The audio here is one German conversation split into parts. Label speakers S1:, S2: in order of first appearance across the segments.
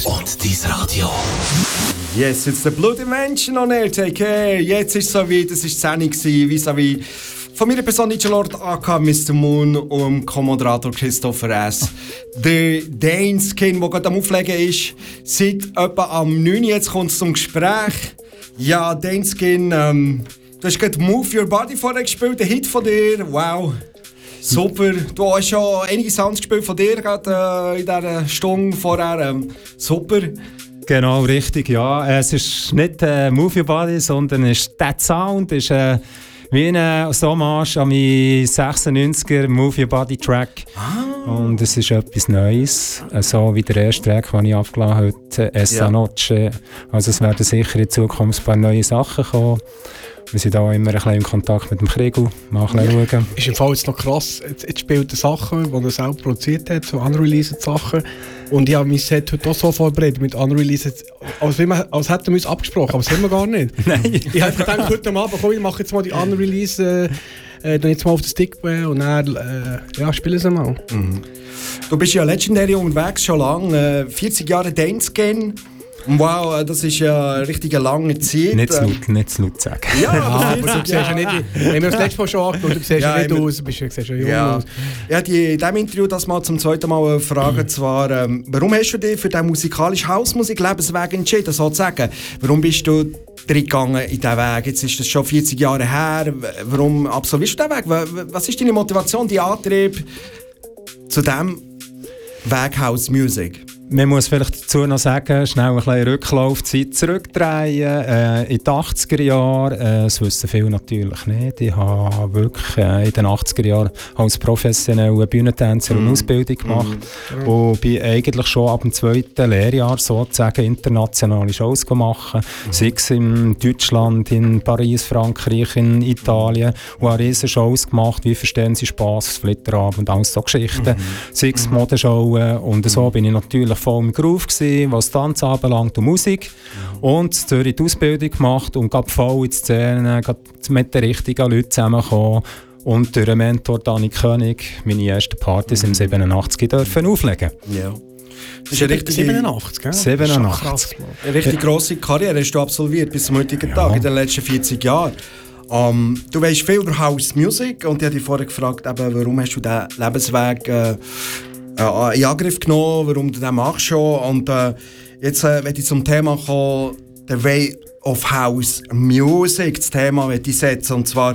S1: und dein Radio.
S2: Yes, it's the Blue Dimension on air, take care. Jetzt ist es so weit, es war 10 Uhr, vis-à-vis von meiner Person Lord AK Mr. Moon und Co-Moderator Christopher S. Der Daneskin, der gerade am Auflegen ist, seit etwa am 9 Uhr. Jetzt kommt es zum Gespräch. Ja, Daneskin, du hast gerade Move Your Body vorher gespielt, der Hit von dir. Wow. Super, du hast schon einige Sounds gespielt von dir gerade in dieser Stunde vorher. Super.
S3: Genau, richtig, ja. Es ist nicht Move Your Body, sondern es ist der Sound, ist wie eine Hommage an meinen 96er Move Your Body Track. Und es ist etwas Neues, so wie der erste Track, den ich abgelassen habe heute, Esa Noche. Also es werden sicher in Zukunft ein paar neue Sachen kommen. Wir sind auch immer ein bisschen in Kontakt mit dem Kriegel, mal ein bisschen schauen.
S4: Ist im Fall jetzt noch krass, jetzt spielt er Sachen, die er selbst produziert hat, so unreleased Sachen. Und ich habe mein Set heute auch so vorbereitet mit unreleased, als hätten wir uns abgesprochen, aber das haben wir gar nicht.
S3: Nein.
S4: Ich habe gedacht, heute Abend, komm, ich mache jetzt mal die unreleased, dann jetzt mal auf den Stick und dann spielen sie mal.
S2: Mhm. Du bist ja legendary unterwegs, schon lange, 40 Jahre Daneskin. Wow, das ist ja eine richtig lange Zeit.
S3: Nicht zu laut sagen.
S4: Ja, aber du siehst ja nicht, wir haben das letzte Mal schon angeschaut, du siehst ja nicht aus, du siehst ja jung aus.
S2: Ich hatte in diesem Interview das mal zum zweiten Mal eine Frage, zwar, warum hast du dich für den musikalischen Hausmusik-Lebensweg entschieden, sozusagen? Warum bist du reingegangen in diesen Weg? Jetzt ist das schon 40 Jahre her. Warum absolvierst du diesen Weg? Was ist deine Motivation, dein Antrieb zu diesem Weg House Music?
S3: Man muss vielleicht dazu noch sagen, schnell ein bisschen Rücklaufzeit zurückdrehen. In den 80er Jahren, das wissen viele natürlich nicht, ich habe wirklich in den 80er Jahren als professioneller Bühnentänzer eine Ausbildung gemacht und bin eigentlich schon ab dem 2. Lehrjahr sozusagen internationale Shows machen, sei es in Deutschland, in Paris, Frankreich, in Italien, und habe riesen Shows gemacht, wie «Verstehen Sie Spass», «Flitterabend» und all so Geschichten, sei es Modenshows, und so bin ich natürlich voll im Groove gewesen, was Tanz anbelangt und Musik. Und in Zürich die Ausbildung gemacht und gab voll in die Szene, mit den richtigen Leuten zusammengekommen. Und durch den Mentor Dani König meine ersten Partys im 87 dürfen auflegen.
S2: Ja. Das ist eine richtig
S4: 87, gell?
S3: 87.
S4: Krass,
S2: eine richtig grosse Karriere hast du absolviert bis zum heutigen Tag, in den letzten 40 Jahren. Du weißt viel über House Music und ich habe dich vorher gefragt, warum hast du diesen Lebensweg in Angriff genommen, warum du das machst schon. Und jetzt möchte ich zum Thema kommen, der Way of House Music, das Thema möchte ich setzen. Und zwar,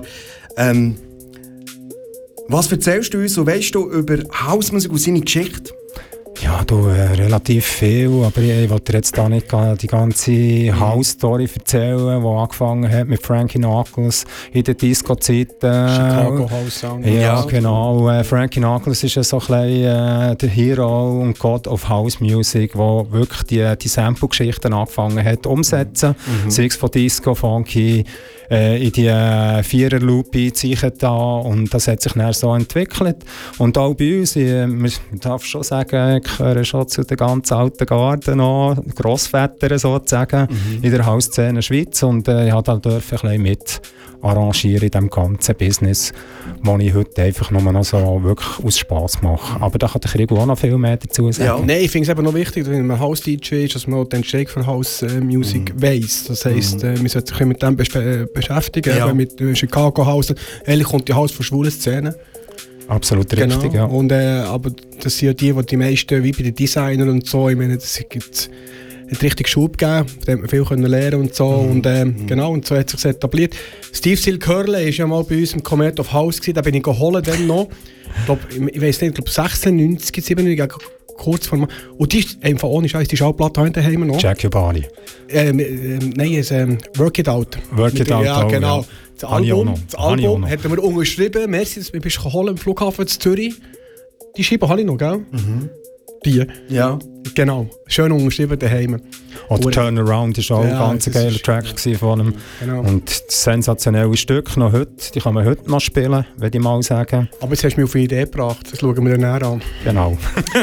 S2: was erzählst du uns und weißt du über House Music und seine Geschichte?
S3: Ja, relativ viel, aber ich wollte dir jetzt da nicht die ganze House-Story erzählen, die angefangen hat mit Frankie Knuckles in den Disco-Zeiten.
S4: Chicago House Sound.
S3: Ja, genau. Frankie Knuckles ist ja so ein bisschen der Hero und God of House Music, der wirklich die Sample-Geschichten angefangen hat umzusetzen. Sei es von Disco, Funky, in die Vierer-Loopy ziehen da, und das hat sich dann so entwickelt. Und auch bei uns, man darf schon sagen, ich gehöre schon zu den ganz alten Garden noch, Grossvätern sozusagen, in der Hausszene Schweiz, und ich durfte ein bisschen mit arrangieren in diesem ganzen Business, wo ich heute einfach nur noch so wirklich aus Spass mache. Aber da kann der Krieg auch noch viel mehr dazu sagen.
S4: Ja. Nein, ich finde es eben noch wichtig, wenn man House-DJ ist, dass man den Shake für House-Music weiss. Das heisst, man sollte sich mit dem beschäftigen, mit Chicago House. Eigentlich kommt die House von schwulen Szenen.
S3: Absolut richtig, ja.
S4: Und, aber das sind ja die meisten, wie bei den Designern und so, ich meine, das gibt richtig Schub gegeben, da hat man viel lernen und so. Und genau, und so hat sich etabliert. Steve Seal Curley war ja mal bei uns im Comet of House gewesen, da bin ich geholt dann noch. Ich weiss nicht, ich glaube 96, 97, kurz vor. Und die ist einfach ohne Scheiß, die Schallplatte haben daheim noch.
S3: Jackie Bali.
S4: Nein, es Work It Out.
S3: Work It Out,
S4: ja, genau.
S3: Ja.
S4: Das Album hat mir unterschrieben. Merci, dass du mich holen im Flughafen zu Zürich. Die Scheibe habe ich noch, gell? Die.
S2: Ja.
S4: Genau. Schön unterschrieben daheim.
S3: Oder Turnaround war auch ein ganz geiler Track von ihm.
S4: Genau.
S3: Und das sensationelle Stück noch heute, die kann man heute noch spielen, würde ich mal sagen.
S4: Aber jetzt hast du mich auf eine Idee gebracht, das schauen wir dann näher an.
S3: Genau.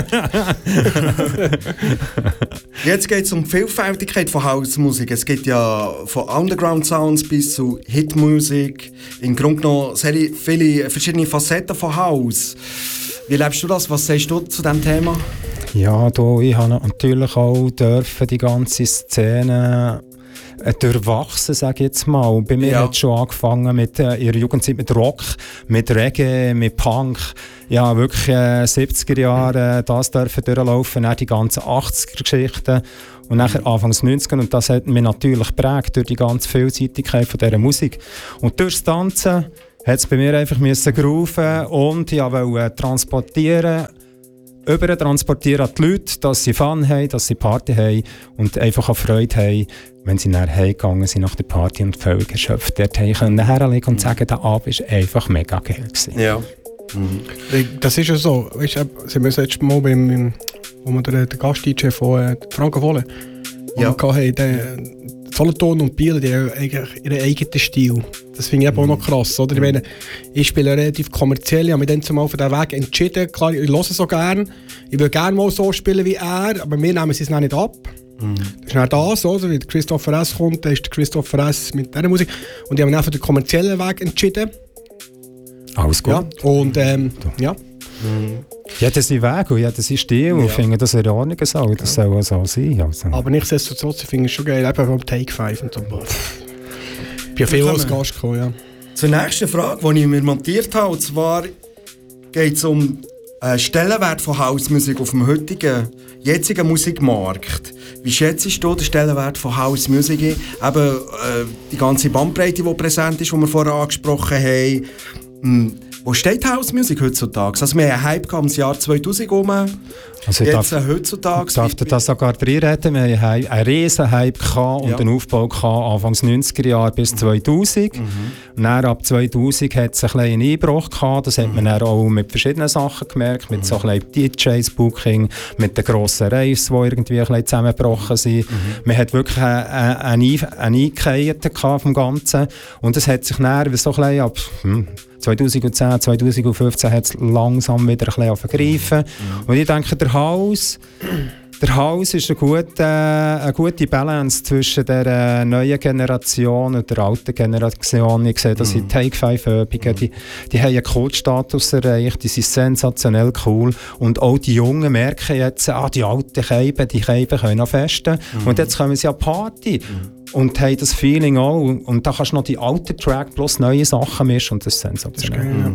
S2: Jetzt geht es um die Vielfältigkeit von House-Musik. Es geht ja von Underground-Sounds bis zu Hitmusik. Im Grunde genommen sehr viele verschiedene Facetten von House. Wie lebst du das? Was sagst du zu diesem Thema?
S3: Ja, ich habe natürlich auch die ganze Szene durchwachsen, sage ich jetzt mal. Und bei mir hat es schon angefangen mit ihrer Jugendzeit mit Rock, mit Reggae, mit Punk. Ja, wirklich 70er Jahre das dürfen durchlaufen, dann die ganzen 80er-Geschichten und nachher Anfangs 90er. Und das hat mich natürlich geprägt durch die ganze Vielseitigkeit von dieser Musik. Und durchs Tanzen hat es bei mir einfach grooven und ich wollte transportieren an die Leute, dass sie Fun haben, dass sie Party haben und einfach auch Freude haben, wenn sie nachher heimgegangen sind nach der Party und völlig erschöpft dort herlegen und sagen, der Abend war einfach mega geil gewesen.
S2: Ja.
S4: Das ist ja so. Weißt du, sind wir das letzte Mal wo wir den Gast-DJ von Franco Volle hatten, Solothurn und Biel, die haben eigentlich ihren eigenen Stil. Das finde ich eben auch noch krass. Oder? Ich meine, ich spiele relativ kommerziell, ich habe mich dann zumal für diesen Weg entschieden. Klar, ich höre so gerne. Ich will gerne mal so spielen wie er, aber wir nehmen es nicht ab. Das ist dann das, oder? Wie der Christopher S. kommt, dann ist der Christopher S. mit dieser Musik. Und ich habe mich auch für den kommerziellen Weg entschieden.
S3: Alles gut.
S4: Ja, und ja.
S3: Jeder seinen Weg und jeder seinen Stil und finde das in Ordnung so. Das soll so sein. Also.
S4: Aber nichtsdestotrotz finde ich es schon geil, eben vom Take 5 und so. Ich bin viel als Gast gekommen, ja.
S2: Zur nächsten Frage, die ich mir montiert habe, und zwar geht es um den Stellenwert von Housemusik auf dem jetzigen Musikmarkt. Wie schätzt du den Stellenwert von Housemusik? Eben die ganze Bandbreite, die präsent ist, die wir vorher angesprochen haben. Wo steht Housemusik heutzutage? Also wir hatten einen Hype im Jahr 2000 rum.
S3: Also
S2: jetzt heutzutage...
S3: Ich darf das sogar reinreden. Wir hatten einen riesen Hype und einen Aufbau Anfangs 90er Jahre bis 2000. Und dann ab 2000 hat es einen kleinen Einbruch gehabt. Das hat man dann auch mit verschiedenen Sachen gemerkt. Mit so kleinen DJs, Booking, mit den grossen Raves, die irgendwie ein bisschen zusammengebrochen sind. Man hat wirklich eine Einkehrte vom Ganzen. Und es hat sich dann so ein bisschen ab 2010, 2015 hat es langsam wieder ein bisschen vergriffen. Und ich denke, der House ist eine gute Balance zwischen der neuen Generation und der alten Generation. Ich sehe das in Take 5 Übungen. Die haben einen Kultstatus erreicht, die sind sensationell cool. Und auch die Jungen merken jetzt, die alten Keiben können noch festen. Und jetzt kommen sie an die Party. Und haben das Feeling auch. Und da kannst du noch die alten Track plus neue Sachen mischen und das ist sensationell.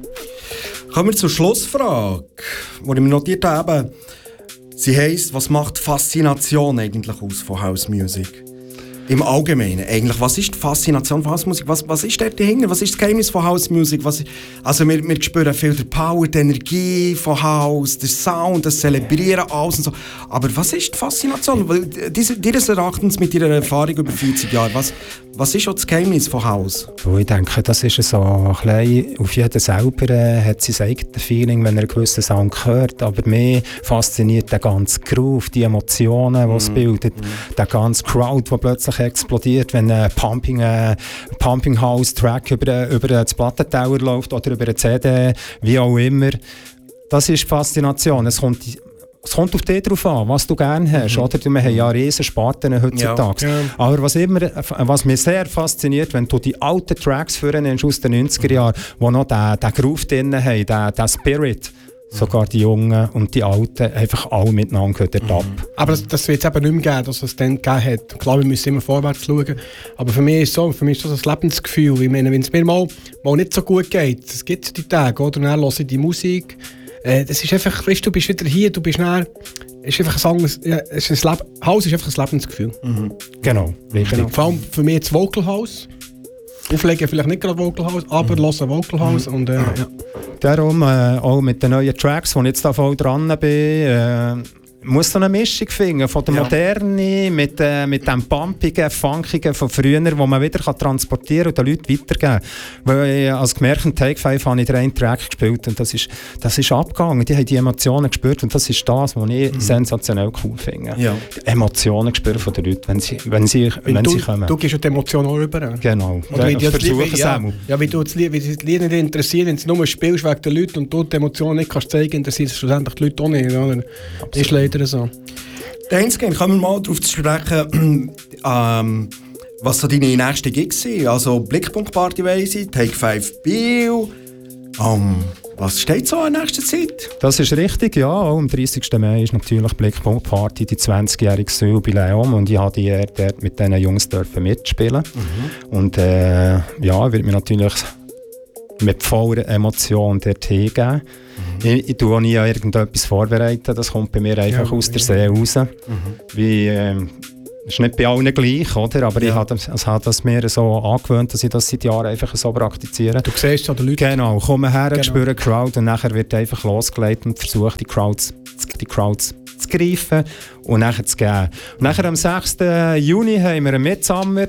S2: Kommen wir zur Schlussfrage, die ich mir notiert habe. Sie heisst, was macht Faszination eigentlich aus von House Music? Im Allgemeinen eigentlich. Was ist die Faszination von House Music? Was ist dort dahinter? Was ist das Geheimnis von House Music? Also wir spüren viel der Power, die Energie von House, der Sound, das Zelebrieren, alles und so. Aber was ist die Faszination? Deines Erachtens mit Ihrer Erfahrung über 40 Jahre, was ist auch das Geheimnis von House?
S3: Ich denke, das ist so ein bisschen, auf jeden selber hat sein eigenes Feeling, wenn er einen gewissen Sound hört. Aber mich fasziniert der ganze Groove, die Emotionen, die es bildet, der ganze Crowd, der plötzlich explodiert, wenn ein Pumping House Track über das Plattentower läuft oder über eine CD, wie auch immer. Das ist Faszination. Es kommt auf dich drauf an, was du gerne hast. Oder? Wir haben ja riesen Sparten heutzutage. Ja. Aber was mich sehr fasziniert, wenn du die alten Tracks vornimmst aus den 90er Jahren, die noch den Groove drin haben, den Spirit, sogar die Jungen und die Alten, einfach alle miteinander gehört ab.
S4: Aber das wird es eben nicht mehr geben, dass es dann gegeben hat. Klar, wir müssen immer vorwärts schauen. Aber für mich ist das ein Lebensgefühl. Ich meine, wenn es mir mal nicht so gut geht, es gibt die Tage, oder? Und dann höre ich die Musik. Das ist einfach, weißt, du bist wieder hier, du bist näher. Es ist einfach Haus ist einfach ein Lebensgefühl.
S3: Genau, richtig.
S4: Genau. Vor allem für mich das Vocal House. Auflegen vielleicht nicht gerade Vocal House, aber hören Vocal House. Und, ja.
S3: Darum, auch mit den neuen Tracks, wo ich jetzt da voll dran bin, muss so eine Mischung finden von der Moderne mit dem Pumpigen, Funkigen von früher, wo man wieder transportieren und den Leuten weitergeben kann. Weil ich als gemerkt habe, Take 5 habe ich den einen Track gespielt und das ist abgegangen. Die haben die Emotionen gespürt und das ist das, was ich sensationell cool finde. Ja. Die Emotionen spüren von den Leuten, wenn sie kommen.
S4: Du gibst die Emotionen auch rüber.
S3: Genau.
S4: Wie du das Lied nicht interessiert, wenn du nur spielst wegen den Leuten und du die Emotionen nicht kannst zeigen, interessiert es schlussendlich die Leute auch nicht. Oder? Ist leider so.
S2: Deinsgehend kommen wir mal darauf zu sprechen, was so deine nächsten Gigs sind. Also Blickpunkt Party weiss ich, Take 5 Biel, Was steht so in nächster Zeit?
S3: Das ist richtig, ja. Auch am 30. Mai ist natürlich Blickpunkt Party, die 20-jähriges Jubiläum. Und ich durfte die Ehre, dort mit diesen Jungs mitspielen. Und ja, wird mir natürlich mit voller Emotion dort hingeben. Ich tue auch nie irgendetwas vorbereiten, das kommt bei mir einfach aus der Seele raus. Wie, ist nicht bei allen gleich, oder? Aber ich habe das mir so angewöhnt, dass ich das seit Jahren einfach so praktiziziere.
S4: Du siehst es an den Leuten.
S3: Genau, komme her, spüre die Crowd und nachher wird einfach losgelegt und versucht, die Crowds zu greifen und nachher zu geben. Und nachher am 6. Juni haben wir einen Midsummer,